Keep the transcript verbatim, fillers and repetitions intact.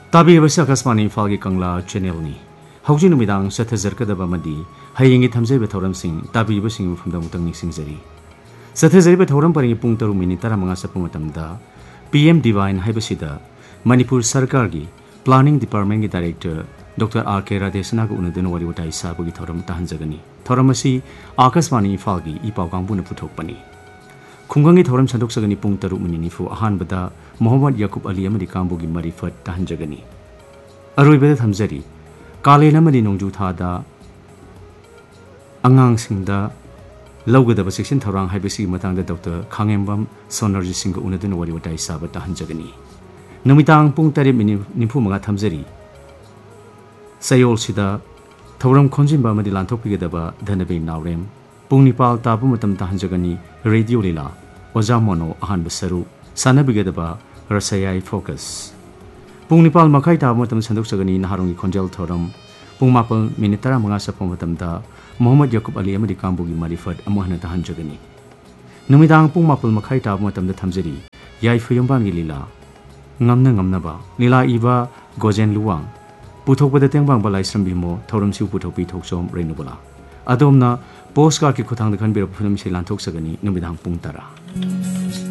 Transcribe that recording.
ताबीबसे आकाशवाणी इम्फाल कंगला channel हौजी नुमिदां सथजरकदब मदी हयेंगी थमजेब थौरमसिंग ताबीबसिंग मफमदमुतंग निसिंगजरी सथजरीब थौरम purring पुंग तरु minute तरामंगा सपु मतमदा PM divine हाइबसिदा Manipur सरकार की प्लानिंग डिपार्टमेंट की डायरेक्टर डॉक्टर आर के राधेशना को उनदुन वरी वटाई साबगी थौरम तहंजगनी थौरमसी आकाशवाणी इम्फाल की इपाव कांगबुन पुथोकपनी खुंगंगी थौरम संदोकसगनी पुंग तरु मिनि निफु अहानबदा मोहम्मद याकूब अली अमदी कांबुगी मरीफत तहंजगनी अरोइबदा थमजरी कालेन अमदी नोंजू थादा अंगांगसिंगदा लौगदब सेक्शन थौरांग हाइबसी मतंगदा डॉक्टर खांगेंबम सोनर्जी सिंह को उनदुन वरी वटाई साब तहंजगनी नुमितांग पुंग तरेब मिनि निफु मंगा थमजरी सयोल सिदा थौरम खोंजिंबा अमदी लांथोकपिगदबा धनबे नावरेम पुंग निपाल ताबु मतम तहंजगनी रेडियो लीला ओजा मोनो अहान बसरु सानबिगदबा रसयाई फोकस पुंग निपाल मखाई ताबु मतम संदोकसगनी नहारोंगी खोंजल थौरम पुंग मापल मिनिट तरा मंगा सपो मतमदा मोहम्मद याकूब अली अमदी कांबुगी मरीफत अमहन तहंजगनी नुमिदांग पुंग मापल मखाई ताबु मतमदा थमजरी याई फुयंबानगी लीला ngamna ngamnaba lila iba gojen luwang puthokpada tengbang balai srambimo thorum siu puthopi thoksom renubala adomna postcard ki khuthang khan bira phunam se lanthok sagani numidang pung tara